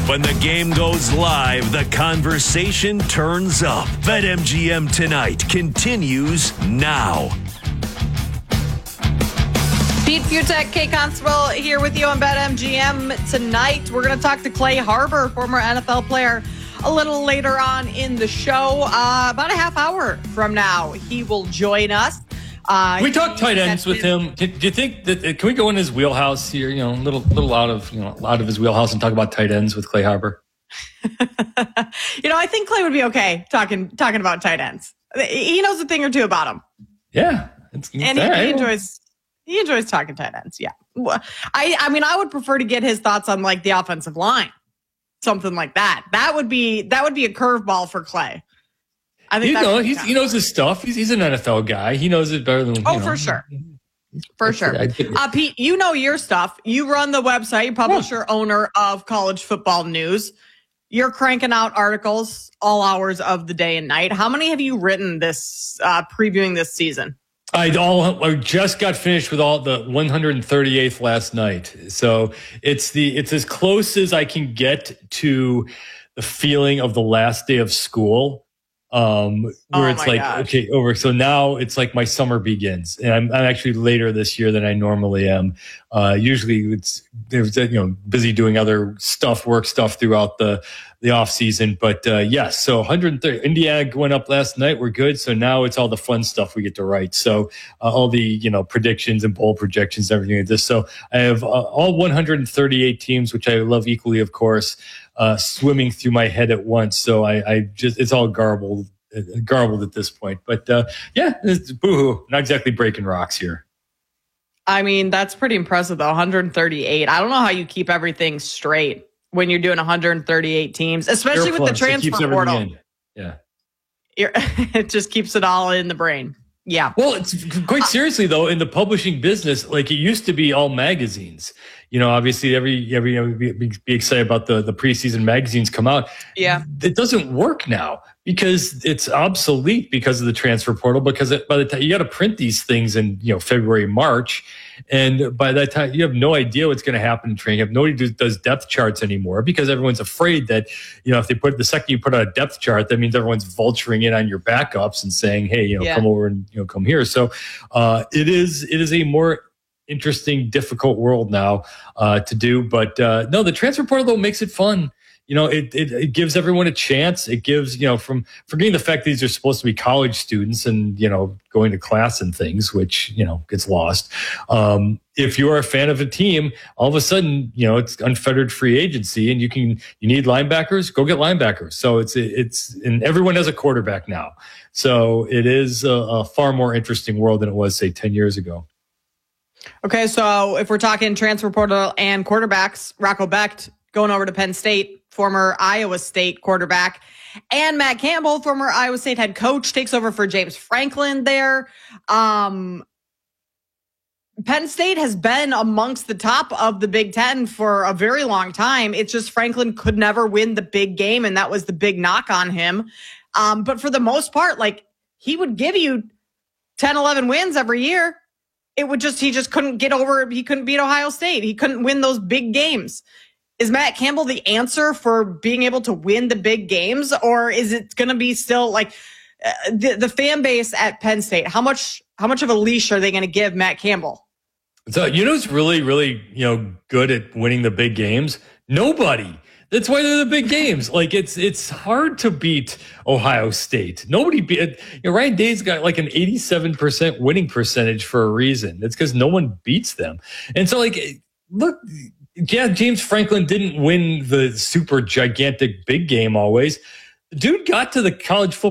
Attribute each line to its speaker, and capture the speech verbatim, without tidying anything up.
Speaker 1: When the game goes live, the conversation turns up. BetMGM Tonight continues now.
Speaker 2: Pete Fiutak, Kate Constable here with you on BetMGM Tonight. We're going to talk to Clay Harbor, former N F L player, a little later on in the show. Uh, about a half hour from now, he will join us. Uh,
Speaker 3: we talk tight ends with him. Do, do you think that can we go in his wheelhouse here? You know, a little, little out of you know, out of his wheelhouse and talk about tight ends with Clay Harbor.
Speaker 2: you know, I think Clay would be okay talking talking about tight ends. He knows a thing or two about them.
Speaker 3: Yeah, it's, it's
Speaker 2: and he, he enjoys he enjoys talking tight ends. Yeah, I I mean, I would prefer to get his thoughts on like the offensive line, something like that. That would be that would be a curveball for Clay. I think
Speaker 3: you know, he's, he knows his stuff. He's, he's an N F L guy. He knows it better than.
Speaker 2: Oh,
Speaker 3: you know.
Speaker 2: for sure. For sure. Uh, Pete, you know your stuff. You run the website, you publisher, yeah. owner of College Football News. You're cranking out articles all hours of the day and night. How many have you written this, uh, previewing this season?
Speaker 3: I all I just got finished with all the one hundred thirty-eighth last night. So it's the it's as close as I can get to the feeling of the last day of school. Um, where
Speaker 2: oh
Speaker 3: it's like,
Speaker 2: gosh.
Speaker 3: okay, over. So now it's like my summer begins, and I'm, I'm actually later this year than I normally am. Uh, usually it's, there's, you know, busy doing other stuff, work stuff throughout the, the off season. But, uh, yes, so one hundred thirty, Indiana went up last night. We're good. So now it's all the fun stuff we get to write. So, uh, all the, you know, predictions and bowl projections, everything like this. So I have uh, all one hundred thirty-eight teams, which I love equally, of course. Uh, swimming through my head at once. So I, I just, it's all garbled, uh, garbled at this point. But uh, yeah, it's boo-hoo. Not exactly breaking rocks here.
Speaker 2: I mean, that's pretty impressive though. one hundred thirty-eight. I don't know how you keep everything straight when you're doing one hundred thirty-eight teams, especially with the transfer portal.
Speaker 3: In. Yeah.
Speaker 2: You're, it just keeps it all in the brain. Yeah.
Speaker 3: Well, it's quite seriously though, in the publishing business, like it used to be all magazines. You know, obviously every, every, you know, be, be excited about the, the preseason magazines come out.
Speaker 2: Yeah.
Speaker 3: It doesn't work now because it's obsolete because of the transfer portal, because it, by the time you got to print these things in, you know, February, March. And by that time you have no idea what's going to happen in training. You have nobody does, does depth charts anymore because everyone's afraid that, you know, if they put the second you put out a depth chart, that means everyone's vulturing in on your backups and saying, hey, you know, yeah. come over and, you know, come here. So, uh, it is, it is a more interesting, difficult world now uh, to do. But uh, no, the transfer portal though makes it fun. You know, it, it it gives everyone a chance. It gives, you know, from forgetting the fact that these are supposed to be college students and, you know, going to class and things, which, you know, gets lost. Um, if you're a fan of a team, all of a sudden, you know, it's unfettered free agency and you can, you need linebackers, go get linebackers. So it's, it's, and everyone has a quarterback now. So it is a, a far more interesting world than it was, say, ten years ago.
Speaker 2: Okay, so if we're talking transfer portal and quarterbacks, Rocco Becht going over to Penn State, former Iowa State quarterback, and Matt Campbell, former Iowa State head coach, takes over for James Franklin there. Um, Penn State has been amongst the top of the Big Ten for a very long time. It's just Franklin could never win the big game, and that was the big knock on him. Um, but for the most part, like, he would give you ten, eleven wins every year. It would just, he just couldn't get over, he couldn't beat Ohio State. He couldn't win those big games. Is Matt Campbell the answer for being able to win the big games? Or is it going to be still like uh, the, the fan base at Penn State? How much, how much of a leash are they going to give Matt Campbell?
Speaker 3: So, you know, who's really, really, you know, good at winning the big games? Nobody. That's why they're the big games. Like it's it's hard to beat Ohio State. Nobody beat. You know, Ryan Day's got like an eighty-seven percent winning percentage for a reason. It's because no one beats them. And so, like, look, yeah, James Franklin didn't win the super gigantic big game always. The dude got to the college football